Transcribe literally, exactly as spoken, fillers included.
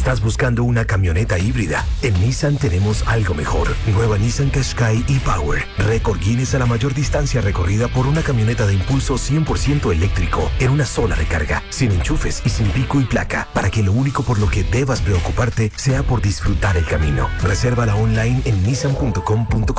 ¿Estás buscando una camioneta híbrida? En Nissan tenemos algo mejor. Nueva Nissan Qashqai e-Power. Récord Guinness a la mayor distancia recorrida por una camioneta de impulso cien por ciento eléctrico en una sola recarga, sin enchufes y sin pico y placa, para que lo único por lo que debas preocuparte sea por disfrutar el camino. Resérvala online en nissan punto com punto co.